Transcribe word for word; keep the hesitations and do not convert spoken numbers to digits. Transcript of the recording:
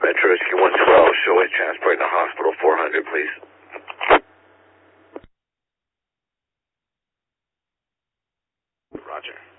Metro Rescue one twelve, show it transporting to hospital four hundred, please. Roger.